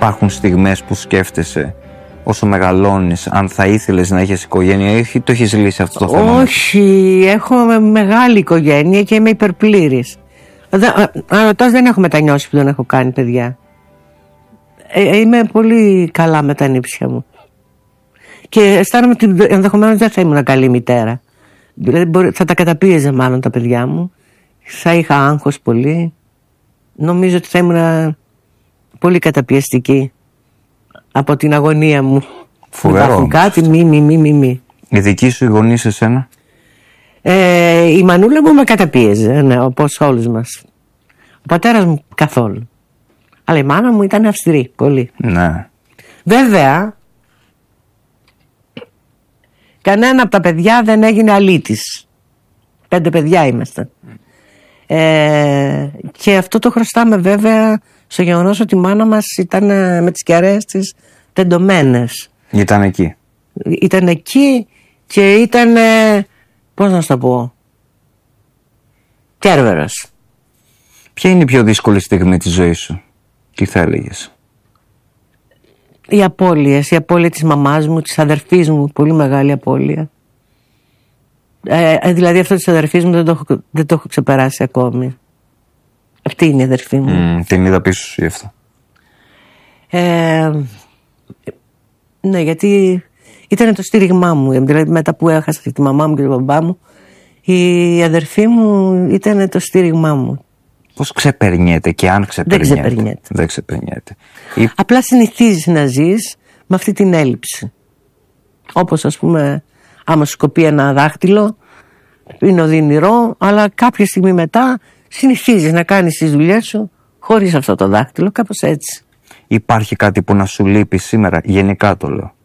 υπάρχουν στιγμές που σκέφτεσαι όσο μεγαλώνεις αν θα ήθελες να έχεις οικογένεια ή το έχεις λύσει αυτό το θέμα? Όχι, έχω μεγάλη οικογένεια και είμαι υπερπλήρης. Ρωτάς, δεν έχω μετανιώσει που δεν έχω κάνει παιδιά. Είμαι πολύ καλά με τα νύψια μου. Και αισθάνομαι ότι ενδεχομένως δεν θα ήμουν καλή μητέρα. Δηλαδή θα τα καταπίεζε μάλλον τα παιδιά μου. Θα είχα άγχος πολύ. Νομίζω ότι θα ήμουν πολύ καταπιεστική από την αγωνία μου. Φοβερό. Κάτι μη. Οι δικοί σου οι γονείς εσένα? Η μανούλα μου με καταπίεζε, ναι, όπως όλους μας. Ο πατέρας μου καθόλου. Αλλά η μάνα μου ήταν αυστηρή, πολύ. Ναι. Βέβαια, κανένα από τα παιδιά δεν έγινε αλήτης. 5 παιδιά είμαστε. Και αυτό το χρωστάμε βέβαια στο γεγονός ότι η μάνα μας ήταν με τις κεραίες της τεντωμένες. Ήταν εκεί. Ήταν εκεί και ήταν, πώς να σου το πω, κέρβερος. Ποια είναι η πιο δύσκολη στιγμή της ζωής σου? Τι θα έλεγες? Η απώλεια της μαμάς μου, της αδερφής μου, πολύ μεγάλη απώλεια. Δηλαδή αυτό της αδερφής μου δεν το έχω ξεπεράσει ακόμη. Αυτή είναι η αδερφή μου. Την είδα πίσω σου γι' αυτό. Ναι, γιατί ήταν το στήριγμά μου. Δηλαδή μετά που έχασα τη μαμά μου και τον μπαμπά μου, η αδερφή μου ήταν το στήριγμά μου. Πώς ξεπερνιέται και αν ξεπερνιέται? Δεν ξεπερνιέται. Απλά συνηθίζεις να ζεις με αυτή την έλλειψη. Όπως ας πούμε, άμα σου κοπεί ένα δάχτυλο, είναι οδυνηρό, αλλά κάποια στιγμή μετά συνηθίζεις να κάνεις τις δουλειές σου χωρίς αυτό το δάχτυλο, κάπως έτσι. Υπάρχει κάτι που να σου λείπει σήμερα, γενικά το λέω?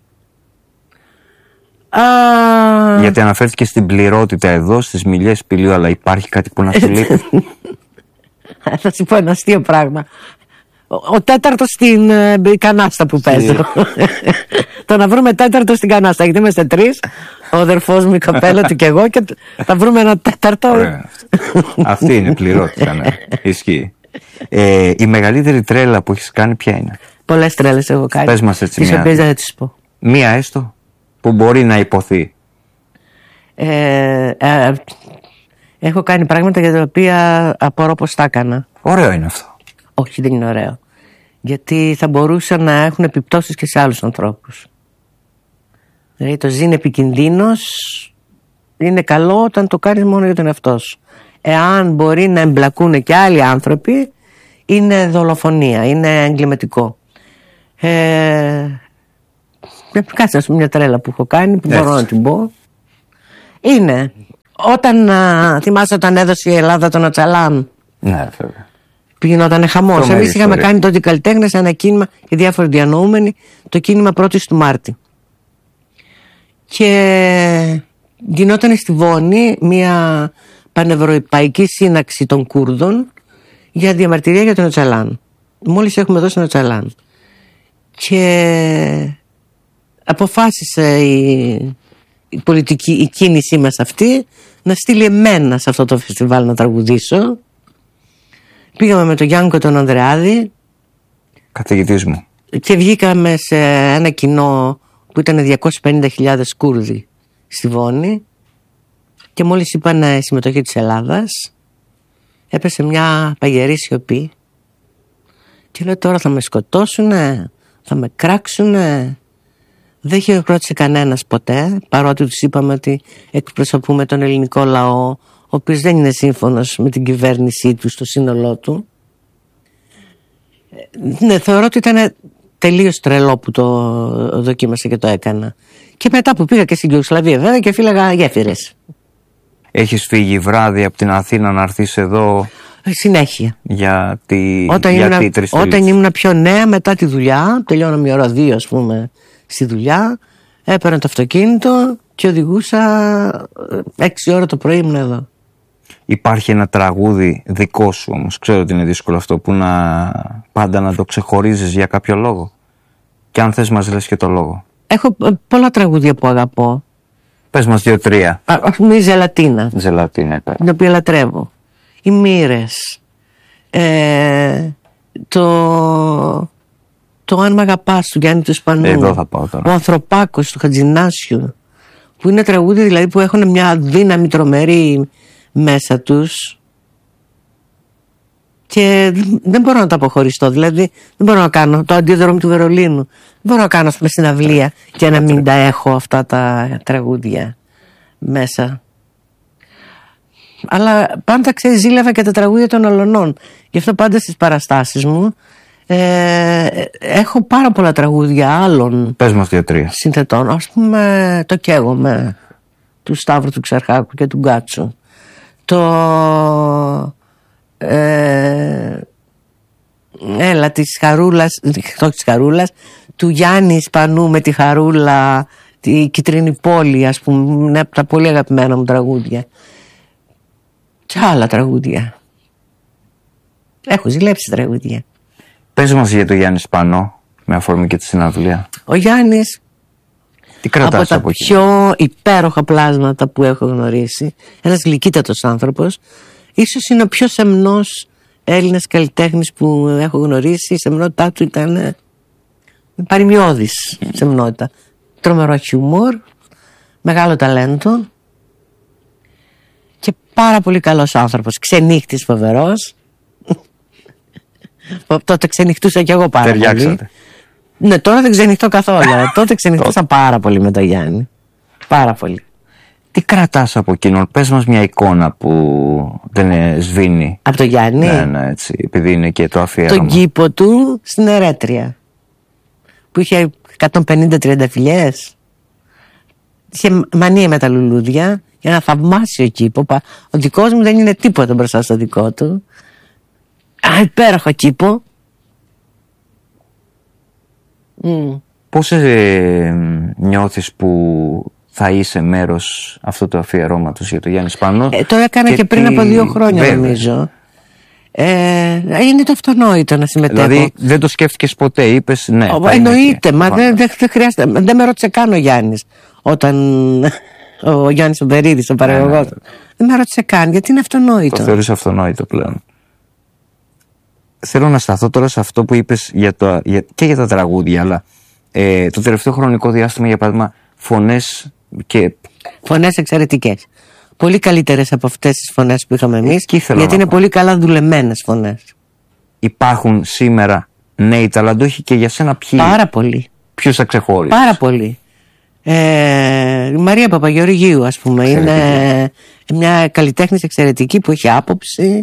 Γιατί αναφέρθηκε στην πληρότητα εδώ, στις μιλιές σπηλίου, αλλά υπάρχει κάτι που να σου λείπει? Θα σου πω ένα αστείο πράγμα. Ο τέταρτος στην κανάστα που παίζω. Το να βρούμε τέταρτο στην κανάστα, γιατί είμαστε 3, ο αδερφός μου, η κοπέλα του και εγώ, και θα βρούμε ένα τέταρτο. Αυτή είναι πληρότητα, ναι. Ισχύει. Η μεγαλύτερη τρέλα που έχεις κάνει ποια είναι? Πολλές τρέλες έχω κάνει. Πες μας έτσι τις οποίες δεν θα τις πω. Μία έστω που μπορεί να υποθεί. Έχω κάνει πράγματα για τα οποία απορώ πως τα έκανα. Ωραίο είναι αυτό. Όχι, δεν είναι ωραίο. Γιατί θα μπορούσαν να έχουν επιπτώσεις και σε άλλους ανθρώπους. Δηλαδή το ζήν επικινδύνος είναι καλό όταν το κάνεις μόνο για τον εαυτό σου. Εάν μπορεί να εμπλακούν και άλλοι άνθρωποι, είναι δολοφονία, είναι εγκληματικό. Κάτσε να σου μια τρέλα που έχω κάνει, που μπορώ να την πω. Είναι όταν θυμάσαι όταν έδωσε η Ελλάδα τον Οτσαλάν. Ναι, βέβαια. Γινόταν χαμός. Εμείς είχαμε κάνει τότε οι καλλιτέχνες ένα κίνημα και διάφοροι διανοούμενοι, το κίνημα 1η του Μάρτη. Και γινόταν στη Βόνη μια πανευρωπαϊκή σύναξη των Κούρδων για διαμαρτυρία για τον Οτσαλάν. Μόλις έχουμε δώσει τον Οτσαλάν. Και αποφάσισε η πολιτική, η κίνησή μας αυτή, να στείλει εμένα σε αυτό το φεστιβάλ να τραγουδήσω. Πήγαμε με τον Γιάννικο τον Ανδρεάδη, καθηγητής μου, και βγήκαμε σε ένα κοινό που ήταν 250.000 Κούρδοι στη Βόνη, και μόλις είπαν συμμετοχή της Ελλάδας έπεσε μια παγερή σιωπή και λέω τώρα θα με σκοτώσουνε, θα με κράξουνε. Δεν χειροκρότησε κανένας ποτέ, παρότι τους είπαμε ότι εκπροσωπούμε τον ελληνικό λαό, ο οποίος δεν είναι σύμφωνος με την κυβέρνησή του στο σύνολό του. Ναι, θεωρώ ότι ήταν τελείως τρελό που το δοκίμασα και το έκανα. Και μετά που πήγα και στην Ιουγκοσλαβία βέβαια και φύλαγα γέφυρες. Έχεις φύγει βράδυ από την Αθήνα να έρθεις εδώ? Συνέχεια. Όταν ήμουν πιο νέα, μετά τη δουλειά, τελειώναμε η ώρα 2 ας πούμε στη δουλειά, έπαιρνα το αυτοκίνητο και οδηγούσα 6 ώρα το πρωί, ήμουν εδώ. Υπάρχει ένα τραγούδι δικό σου όμως, ξέρω ότι είναι δύσκολο αυτό, που πάντα να το ξεχωρίζεις για κάποιο λόγο? Και αν θες μας λες και το λόγο. Έχω πολλά τραγούδια που αγαπώ. Πες μας 2-3. Ας πούμε η Ζελατίνα. Ζελατίνα, την οποία λατρεύω. Οι Μοίρες. το «Αν μ' αγαπάς» του Γιάννη του Σπανού. Εδώ θα πάω τώρα. Ο Ανθρωπάκος του Χατζηνάσιου, που είναι τραγούδια δηλαδή που έχουν μια δύναμη τρομερή μέσα τους και δεν μπορώ να τα αποχωριστώ. Δηλαδή δεν μπορώ να κάνω το Αντίδρομο του Βερολίνου, δεν μπορώ να κάνω ας πούμε συναυλία και να μην τα έχω αυτά τα τραγούδια μέσα. Αλλά πάντα ξέρεις, ζήλευα και τα τραγούδια των Αλωνών. Γι' αυτό πάντα στις παραστάσεις μου έχω πάρα πολλά τραγούδια άλλων. Πες μας 2-3 συνθετών. Ας πούμε το «Καίγομαι» του Σταύρου του Ξαρχάκου και του Γκάτσου. Της Χαρούλας, του Γιάννη Σπανού με τη Χαρούλα, τη Κιτρίνη Πόλη, ας πούμε, είναι από τα πολύ αγαπημένα μου τραγούδια. Και άλλα τραγούδια. Έχω ζηλέψει τραγούδια. Πες μας για το Γιάννη Σπανό, με αφορμή και τη συναυλία. Ο Γιάννης, Τι κρατάς από τα εκεί? πιο υπέροχα πλάσματα που έχω γνωρίσει, ένας γλυκύτατος άνθρωπος, ίσως είναι ο πιο σεμνός Έλληνας καλλιτέχνης που έχω γνωρίσει. Η σεμνότητά του ήταν παρημιώδης σεμνότητα. Τρομερό χιούμορ, μεγάλο ταλέντο και πάρα πολύ καλός άνθρωπος. Ξενύχτης φοβερός. Τότε ξενυχτούσα κι εγώ πάρα πολύ. Ναι, τώρα δεν ξενυχτώ καθόλου. Τότε ξενυχτούσα πάρα πολύ με τον Γιάννη. Πάρα πολύ. Τι κρατάς από εκείνον? Πες μας μια εικόνα που δεν σβήνει. Από τον Γιάννη? Ναι, έτσι, επειδή είναι και το αφιέρωμα. Τον κήπο του στην Ερέτρια, που είχε 150 τριανταφυλλιές. Είχε μανία με τα λουλούδια για ένα θαυμάσιο κήπο. Ο δικός μου δεν είναι τίποτα μπροστά στο δικό του. Υπέροχο κήπο. Πώς νιώθεις που θα είσαι μέρος αυτού του αφιερώματος για το Γιάννη Σπανό? Το έκανα και πριν από 2 χρόνια, βέβαια, νομίζω. Είναι το αυτονόητο να συμμετέχω. Δηλαδή δεν το σκέφτηκες ποτέ? Είπες ναι. Εννοείται, μα δεν χρειάζεται. Δεν με ρώτησε καν ο Γιάννης όταν ο Γιάννης ο Μπερίδης, ο παραγωγός. Δεν με ρώτησε καν, γιατί είναι αυτονόητο. Το θεωρείς αυτονόητο πλέον. Θέλω να σταθώ τώρα σε αυτό που είπες και για τα τραγούδια, αλλά το τελευταίο χρονικό διάστημα, για παράδειγμα, φωνές εξαιρετικές. Πολύ καλύτερες από αυτές τις φωνές που είχαμε εμείς, γιατί είναι πω. πολύ καλά δουλεμένες φωνές. Υπάρχουν σήμερα νέοι ταλαντούχοι και για σένα ποιοι? Πάρα πολύ. Ποιους θα ξεχώρισες? Πάρα πολύ. Η Μαρία Παπαγεωργίου, ας πούμε, είναι μια καλλιτέχνης εξαιρετική που έχει άποψη.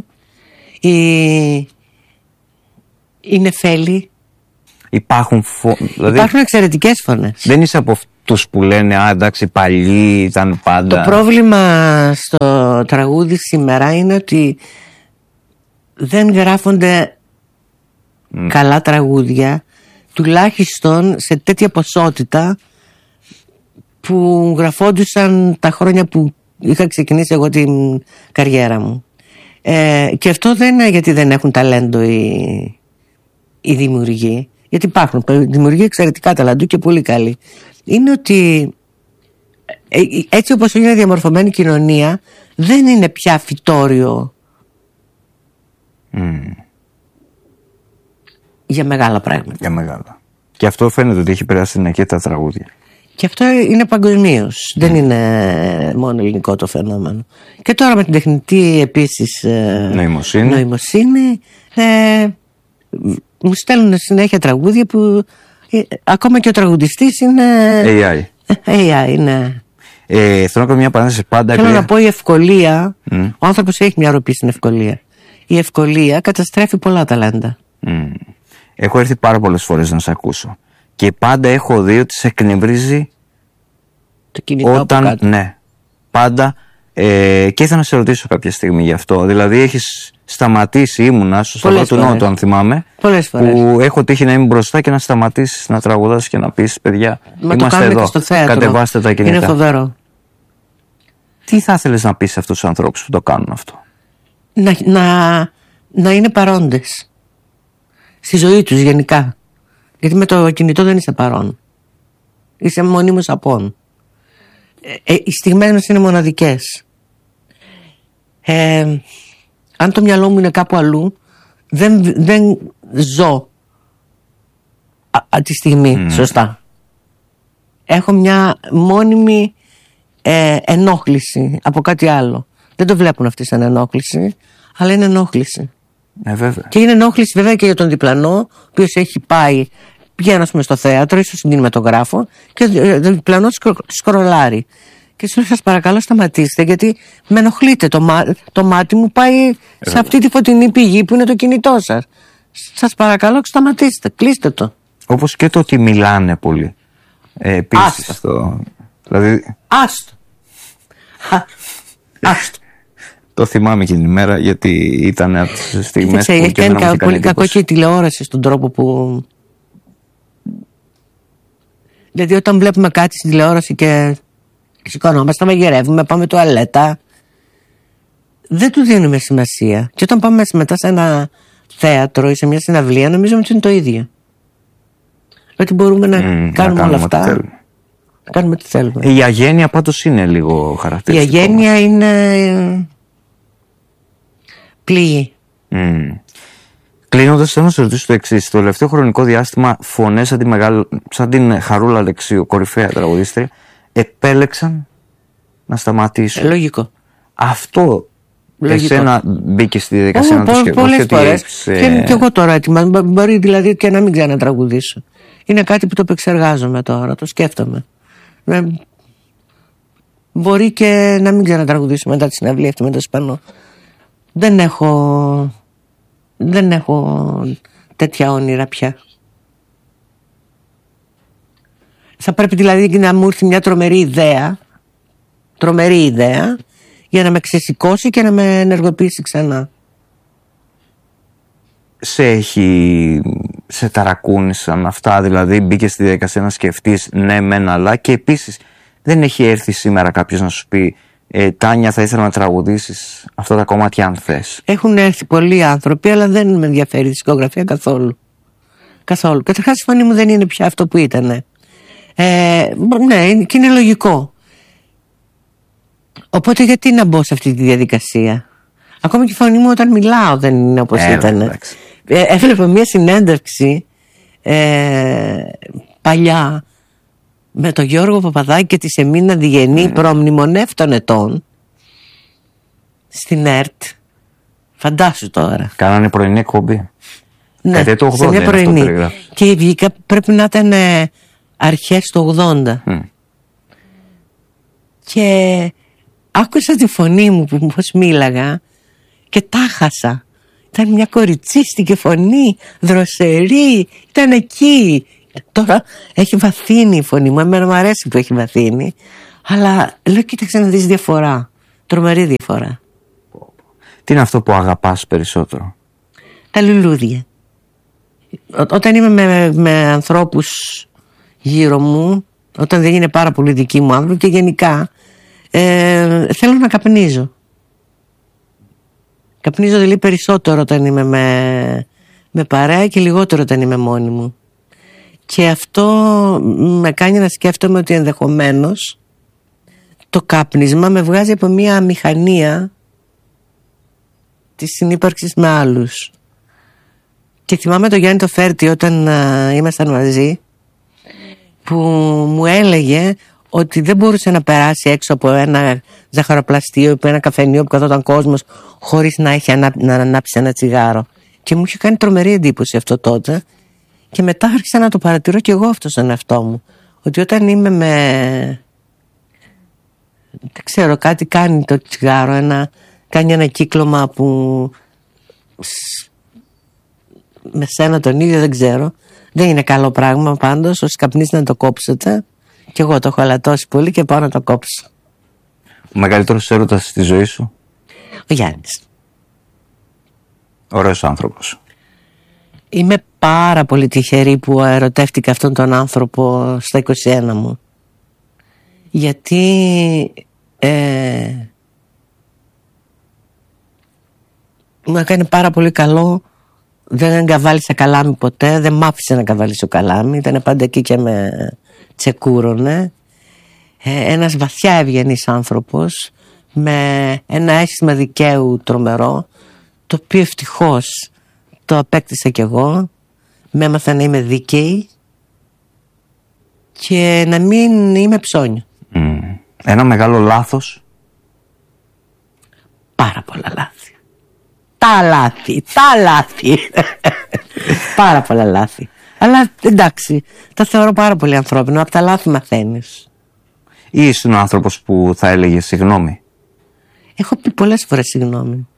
Η Νεφέλη. Υπάρχουν εξαιρετικές φωνές. Δεν είσαι από αυτούς που λένε εντάξει, παλιοί ήταν πάντα. Το πρόβλημα στο τραγούδι σήμερα είναι ότι δεν γράφονται καλά τραγούδια, τουλάχιστον σε τέτοια ποσότητα που γραφόντουσαν τα χρόνια που είχα ξεκινήσει εγώ την καριέρα μου. Και αυτό δεν είναι γιατί δεν έχουν ταλέντο οι δημιουργοί, γιατί υπάρχουν δημιουργοί εξαιρετικά ταλαντού και πολύ καλοί. Είναι ότι έτσι όπως είναι διαμορφωμένη η κοινωνία, δεν είναι πια φυτόριο για μεγάλα πράγματα. Για μεγάλα. Και αυτό φαίνεται ότι έχει περάσει στην εκεί τα τραγούδια. Και αυτό είναι παγκοσμίως. Δεν είναι μόνο ελληνικό το φαινόμενο. Και τώρα με την τεχνητή επίσης νοημοσύνη μου στέλνουν συνέχεια τραγούδια που ακόμα και ο τραγουδιστής είναι AI, ναι. Θέλω να κάνω μια παρένθεση πάντα. Θέλω να πω η ευκολία. Ο άνθρωπος έχει μια ροπή στην ευκολία. Η ευκολία καταστρέφει πολλά ταλέντα. Έχω έρθει πάρα πολλές φορές να σε ακούσω και πάντα έχω δει ότι σε εκνευρίζει το κινητό όταν. Ναι, πάντα. Και ήθελα να σε ρωτήσω κάποια στιγμή γι' αυτό. Δηλαδή, έχεις σταματήσει, ήμουνα στο Σταυρό του Νότου, αν θυμάμαι. Πολλές φορές. Που έχω τύχει να είμαι μπροστά και να σταματήσεις να τραγουδάς και να πεις: παιδιά, είμαστε εδώ. Κατεβάστε τα κινητά. Είναι φοβερό. Τι θα ήθελες να πεις σε αυτούς τους ανθρώπους που το κάνουν αυτό? Να είναι παρόντες στη ζωή τους γενικά. Γιατί με το κινητό δεν είσαι παρόν. Είσαι μονίμως απόν. Οι στιγμές μας είναι μοναδικές. Αν το μυαλό μου είναι κάπου αλλού, δεν ζω τη στιγμή, σωστά. Έχω μια μόνιμη ενόχληση από κάτι άλλο. Δεν το βλέπουν αυτοί σαν ενόχληση, αλλά είναι ενόχληση. Βέβαια. Και είναι ενόχληση βέβαια και για τον διπλανό, ο οποίος έχει πάει, πηγαίνει ας πούμε στο θέατρο ή στο κινηματογράφο και ο διπλανός σκρολάρει. Και σου λέω, σας παρακαλώ σταματήστε, γιατί με ενοχλείτε. Το μάτι μου πάει σε αυτή τη φωτεινή πηγή που είναι το κινητό σας. Σας παρακαλώ σταματήστε, κλείστε το. Όπως και το ότι μιλάνε πολύ. Επίσης. Δηλαδή... Άστο. Το θυμάμαι εκείνη την ημέρα, γιατί ήταν από τις στιγμές που έχει κάνει πολύ κακό και η τηλεόραση στον τρόπο που... Δηλαδή όταν βλέπουμε κάτι στην τηλεόραση και σηκωνόμαστε, μαγειρεύουμε, πάμε τουαλέτα, δεν του δίνουμε σημασία. Και όταν πάμε μετά σε ένα θέατρο ή σε μια συναυλία, νομίζουμε ότι είναι το ίδιο. Ότι μπορούμε να κάνουμε όλα αυτά. Να κάνουμε ό,τι θέλουμε. Η αγένεια πάντως είναι λίγο χαρακτηριστικό. Η αγένεια είναι πληγή. Κλείνοντας, θέλω να σε ρωτήσω το εξής. Στο τελευταίο χρονικό διάστημα, φωνές σαν την Χαρούλα Αλεξίου, κορυφαία τραγουδίστρια, επέλεξαν να σταματήσουν. Λογικό. Αυτό εσένα μπήκε στη διαδικασία να το σκεφτείς? Πολλές φορές. Και εγώ τώρα έτοιμα. Μπορεί δηλαδή και να μην ξανατραγουδήσω. Είναι κάτι που το επεξεργάζομαι τώρα, το σκέφτομαι. Μπορεί και να μην ξανατραγουδήσω μετά τη συναυλία αυτή με το Ισπανό. Δεν έχω τέτοια όνειρα πια. Θα πρέπει δηλαδή να μου έρθει μια τρομερή ιδέα για να με ξεσηκώσει και να με ενεργοποιήσει ξανά. Σε ταρακούνησαν αυτά, δηλαδή μπήκε στη διαδικασία να σκεφτείς ναι μεν αλλά, και επίσης δεν έχει έρθει σήμερα κάποιος να σου πει Τάνια, θα ήθελα να τραγουδήσεις αυτά τα κομμάτια αν θες? Έχουν έρθει πολλοί άνθρωποι, αλλά δεν με ενδιαφέρει η δισκογραφία καθόλου. Καταρχάς η φωνή μου δεν είναι πια αυτό που ήταν. Ναι, και είναι λογικό. Οπότε γιατί να μπω σε αυτή τη διαδικασία? Ακόμα και η φωνή μου όταν μιλάω δεν είναι όπως ήταν. Έβλεπα μια συνέντευξη παλιά με τον Γιώργο Παπαδάκη και τη Σεμίνα Διγενή προμνημονεύτων ετών στην ΕΡΤ. Φαντάσου τώρα. Κάνανε πρωινή εκπομπή. Ναι, το 80 σε μια πρωινή. Και βγήκα, πρέπει να ήταν αρχές του 80. Και άκουσα τη φωνή μου που πως μίλαγα και τα χάσα. Ήταν μια κοριτσίστικη φωνή, δροσερή, ήταν εκεί. Τώρα έχει βαθύνει η φωνή μου, εμένα μου αρέσει που έχει βαθύνει, αλλά λέω κοίταξε να δεις διαφορά, τρομερή διαφορά. Τι είναι αυτό που αγαπάς περισσότερο? Τα λουλούδια. Όταν είμαι με ανθρώπους γύρω μου, όταν δεν είναι πάρα πολύ δικοί μου άνθρωποι και γενικά θέλω να καπνίζω. Καπνίζω δηλαδή περισσότερο όταν είμαι με παρέα και λιγότερο όταν είμαι μόνη μου. Και αυτό με κάνει να σκέφτομαι ότι ενδεχομένως το κάπνισμα με βγάζει από μια μηχανία της συνύπαρξης με άλλους. Και θυμάμαι τον Γιάννη το Φέρτη όταν ήμασταν μαζί, που μου έλεγε ότι δεν μπορούσε να περάσει έξω από ένα ζαχαροπλαστείο, από ένα καφενείο που καθόταν κόσμος χωρίς να έχει να ανάψει ένα τσιγάρο. Και μου είχε κάνει τρομερή εντύπωση αυτό τότε. Και μετά άρχισα να το παρατηρώ και εγώ αυτό στον εαυτό μου. Ότι όταν είμαι δεν ξέρω, κάτι κάνει το τσιγάρο, κάνει ένα κύκλωμα που με σένα τον ίδιο δεν ξέρω. Δεν είναι καλό πράγμα πάντως. Όσοι καπνίζετε να το κόψετε. Και εγώ το έχω αλατώσει πολύ και πάω να το κόψω. Ο μεγαλύτερος έρωτας στη ζωή σου? Ο Γιάννης. Ωραίος άνθρωπος. Είμαι πάρα πολύ τυχερή που ερωτεύτηκα αυτόν τον άνθρωπο στα 21 μου. Γιατί μου έκανε πάρα πολύ καλό. Δεν εγκαβάλισα καλάμι ποτέ. Δεν μ' άφησε να καβαλήσω καλάμι. Ήταν πάντα εκεί και με τσεκούρωνε. Ένας βαθιά ευγενής άνθρωπος με ένα αίσθημα δικαίου τρομερό, το οποίο ευτυχώς το απέκτησα κι εγώ. Με έμαθα να είμαι δίκαιη και να μην είμαι ψώνιο. Ένα μεγάλο λάθος. Πάρα πολλά λάθη. Τα λάθη. Πάρα πολλά λάθη. Αλλά εντάξει, τα θεωρώ πάρα πολύ ανθρώπινο. Από τα λάθη μαθαίνεις. Ή ήσουν ο άνθρωπος που θα έλεγε συγγνώμη? Έχω πει πολλές φορές συγγνώμη.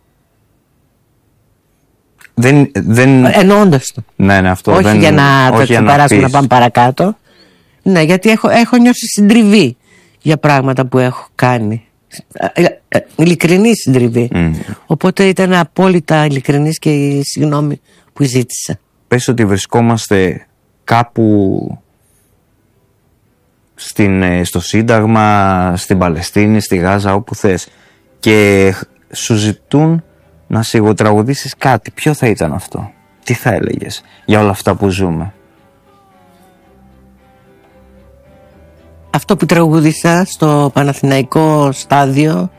Δεν... Εννοώντας το. Ναι, αυτό. Όχι για να το περάσουμε να πάμε παρακάτω. Ναι, γιατί έχω νιώσει συντριβή για πράγματα που έχω κάνει. Ειλικρινή συντριβή. Οπότε ήταν απόλυτα ειλικρινής και η συγγνώμη που ζήτησα. Πες ότι βρισκόμαστε κάπου στο Σύνταγμα, στην Παλαιστίνη, στη Γάζα, όπου θες, και σου ζητούν να σιγοτραγουδήσεις κάτι. Ποιο θα ήταν αυτό? Τι θα έλεγες για όλα αυτά που ζούμε? Αυτό που τραγούδισα στο Παναθηναϊκό στάδιο,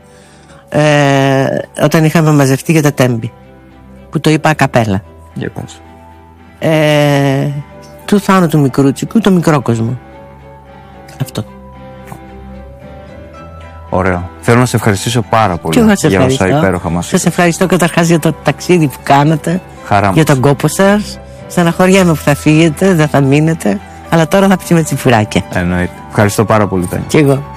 όταν είχαμε μαζευτεί για τα Τέμπη, που το είπα ακαπέλα. Για πες. Του Θάνου του Μικρούτσικου, το μικρό κόσμο. Αυτό. Ωραίο. Θέλω να σε ευχαριστήσω πάρα πολύ για όσα υπέροχα μας είπες. Σας ευχαριστώ καταρχάς για το ταξίδι που κάνατε. Χαρά για τον κόπο σας. Στεναχωριέμαι που θα φύγετε, δεν θα μείνετε, αλλά τώρα θα πιούμε τσιφουράκια. Εννοείται. Ευχαριστώ πάρα πολύ, Τάνια. Κι εγώ.